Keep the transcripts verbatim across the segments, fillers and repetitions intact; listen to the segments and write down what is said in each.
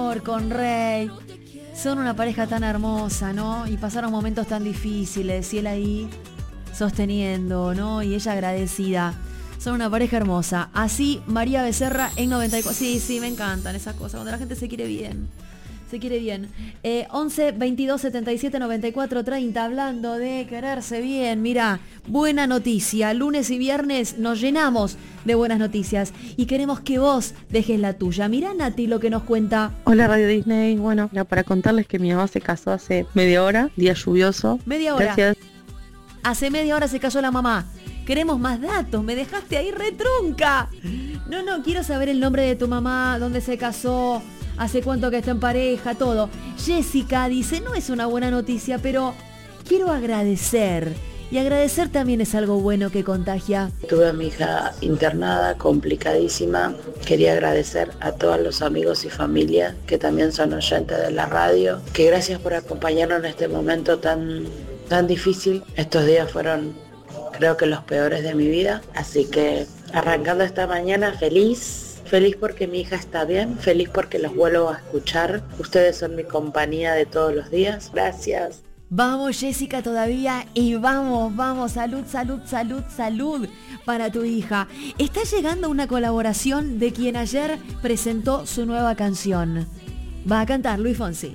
amor con Rey. Son una pareja tan hermosa, ¿no? Y pasaron momentos tan difíciles y él ahí sosteniendo, ¿no? Y ella agradecida. Son una pareja hermosa. Así María Becerra en noventa y cuatro. Sí, sí, me encantan esas cosas. Cuando la gente se quiere bien. Se quiere bien. Eh, once, veintidós, setenta y siete, noventa y cuatro, treinta. Hablando de quererse bien. Mira, buena noticia. Lunes y viernes nos llenamos de buenas noticias. Y queremos que vos dejes la tuya. Mirá, Nati, lo que nos cuenta. Hola, Radio Disney. Bueno, para contarles que mi mamá se casó hace media hora. Día lluvioso. Media hora. Gracias. Hace media hora se casó la mamá. Queremos más datos, me dejaste ahí retrunca. No, no, quiero saber el nombre de tu mamá, dónde se casó, hace cuánto que está en pareja, todo. Jessica dice, no es una buena noticia, pero quiero agradecer. Y agradecer también es algo bueno que contagia. Tuve a mi hija internada, complicadísima. Quería agradecer a todos los amigos y familia que también son oyentes de la radio. Que gracias por acompañarnos en este momento tan, tan difícil. Estos días fueron, creo que los peores de mi vida, así que arrancando esta mañana feliz, feliz porque mi hija está bien, feliz porque los vuelvo a escuchar, ustedes son mi compañía de todos los días, gracias. Vamos Jessica todavía y vamos, vamos, salud, salud, salud, salud para tu hija. Está llegando una colaboración de quien ayer presentó su nueva canción. Va a cantar Luis Fonsi.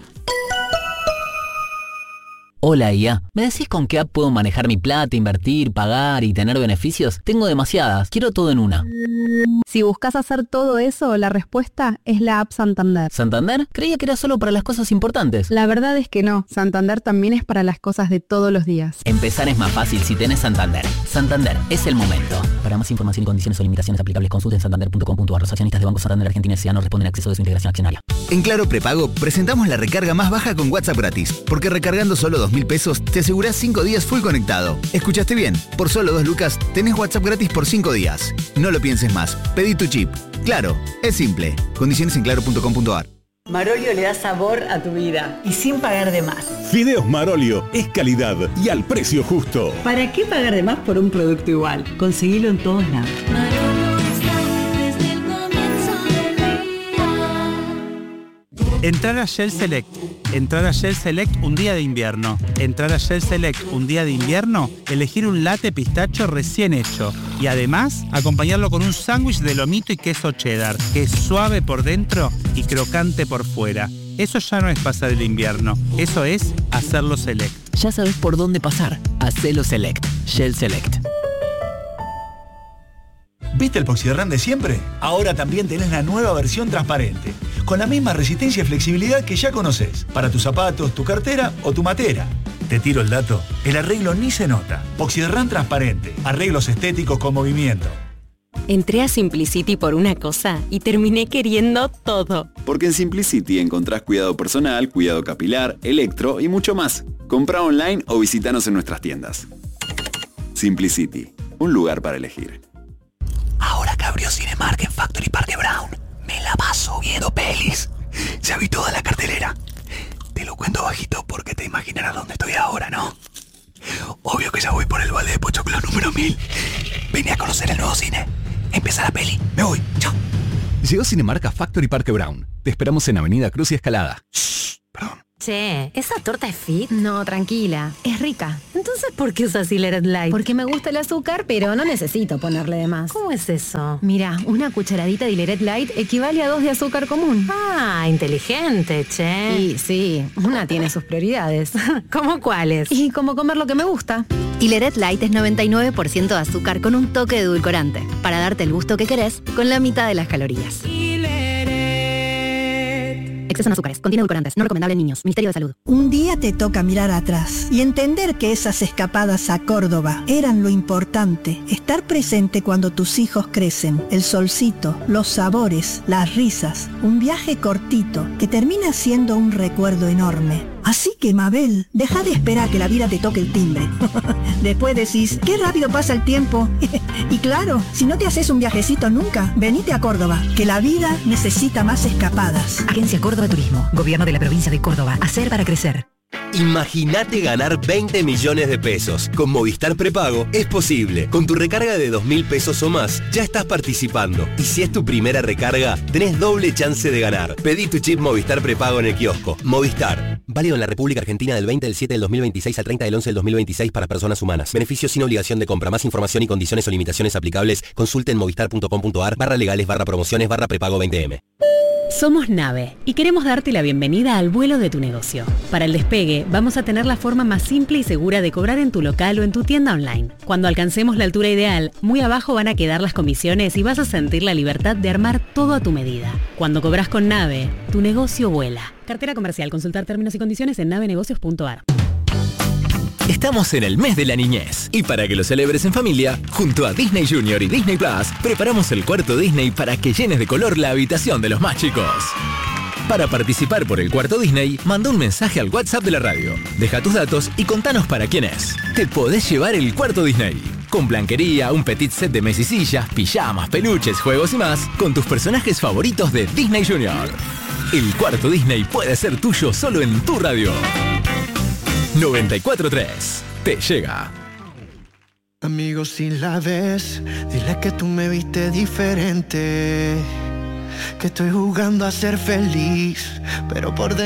Hola I A, ¿me decís con qué app puedo manejar mi plata, invertir, pagar y tener beneficios? Tengo demasiadas, quiero todo en una. Si buscas hacer todo eso, la respuesta es la app Santander. ¿Santander? Creía que era solo para las cosas importantes. La verdad es que no, Santander también es para las cosas de todos los días. Empezar es más fácil si tenés Santander. Santander, es el momento. Para más información y condiciones o limitaciones aplicables, consulten santander punto com punto a r. Los accionistas de Banco Santander Argentina S A no responden a acceso de su integración accionaria. En Claro Prepago presentamos la recarga más baja con WhatsApp gratis, porque recargando solo dos mil pesos te asegurás cinco días full conectado. ¿Escuchaste bien? Por solo dos lucas tenés WhatsApp gratis por cinco días. No lo pienses más. Pedí tu chip. Claro, es simple. Condiciones en claro punto com punto a r. Marolio le da sabor a tu vida y sin pagar de más. Fideos Marolio es calidad y al precio justo. ¿Para qué pagar de más por un producto igual? Conseguilo en todos lados. Entrar a Shell Select. Entrar a Shell Select un día de invierno. Entrar a Shell Select un día de invierno, elegir un latte pistacho recién hecho. Y además, acompañarlo con un sándwich de lomito y queso cheddar, que es suave por dentro y crocante por fuera. Eso ya no es pasar el invierno, eso es hacerlo Select. Ya sabes por dónde pasar. Hacelo Select. Shell Select. ¿Viste el Poxyderran de siempre? Ahora también tenés la nueva versión transparente, con la misma resistencia y flexibilidad que ya conocés, para tus zapatos, tu cartera o tu matera. Te tiro el dato, el arreglo ni se nota. Poxyderran transparente, arreglos estéticos con movimiento. Entré a Simplicity por una cosa y terminé queriendo todo. Porque en Simplicity encontrás cuidado personal, cuidado capilar, electro y mucho más. Comprá online o visitanos en nuestras tiendas. Simplicity, un lugar para elegir. Ahora que abrió Cinemark en Factory Parque Brown, me la paso viendo pelis. Ya vi toda la cartelera. Te lo cuento bajito porque te imaginarás dónde estoy ahora, ¿no? Obvio que ya voy por el balde de Pochoclo número mil. Vení a conocer el nuevo cine. Empieza la peli. Me voy. Chao. Llegó Cinemark a Factory Parque Brown. Te esperamos en Avenida Cruz y Escalada. Shh, perdón. Che, ¿esa torta es fit? No, tranquila, es rica. Entonces, ¿por qué usas Hileret Light? Porque me gusta el azúcar, pero no necesito ponerle de más. ¿Cómo es eso? Mira, una cucharadita de Hileret Light equivale a dos de azúcar común. Ah, inteligente, che. Sí, sí, una tiene sus prioridades. ¿Cómo cuáles? Y como comer lo que me gusta. Hileret Light es noventa y nueve por ciento de azúcar con un toque de edulcorante, para darte el gusto que querés con la mitad de las calorías. Exceso en azúcares, contiene edulcorantes, no recomendable en niños. Ministerio de Salud. Un día te toca mirar atrás y entender que esas escapadas a Córdoba eran lo importante. Estar presente cuando tus hijos crecen, el solcito, los sabores, las risas. Un viaje cortito que termina siendo un recuerdo enorme. Así que, Mabel, deja de esperar que la vida te toque el timbre. Después decís, qué rápido pasa el tiempo. Y claro, si no te haces un viajecito nunca, venite a Córdoba, que la vida necesita más escapadas. Agencia Córdoba Turismo, Gobierno de la Provincia de Córdoba. Hacer para crecer. Imagínate ganar veinte millones de pesos. Con Movistar Prepago es posible. Con tu recarga de dos mil pesos o más, ya estás participando. Y si es tu primera recarga, tenés doble chance de ganar. Pedí tu chip Movistar Prepago en el kiosco. Movistar. Válido en la República Argentina del veinte del siete del dos mil veintiséis al treinta del once del dos mil veintiséis para personas humanas. Beneficio sin obligación de compra. Más información y condiciones o limitaciones aplicables. Consulte en movistar.com.ar barra legales barra promociones barra prepago veinte eme. Somos Nave y queremos darte la bienvenida al vuelo de tu negocio. Para el despegue, vamos a tener la forma más simple y segura de cobrar en tu local o en tu tienda online. Cuando alcancemos la altura ideal, muy abajo van a quedar las comisiones y vas a sentir la libertad de armar todo a tu medida. Cuando cobras con Nave, tu negocio vuela. Cartera comercial. Consultar términos y condiciones en navenegocios punto ar. Estamos en el mes de la niñez y para que lo celebres en familia, junto a Disney Junior y Disney Plus, preparamos el cuarto Disney para que llenes de color la habitación de los más chicos. Para participar por el cuarto Disney, manda un mensaje al WhatsApp de la radio. Deja tus datos y contanos para quién es. Te podés llevar el cuarto Disney. Con blanquería, un petit set de mesas y sillas, pijamas, peluches, juegos y más, con tus personajes favoritos de Disney Junior. El cuarto Disney puede ser tuyo solo en tu radio. noventa y cuatro punto tres. Te llega. Amigo, si la ves, dile que tú me viste diferente. Que estoy jugando a ser feliz, pero por dentro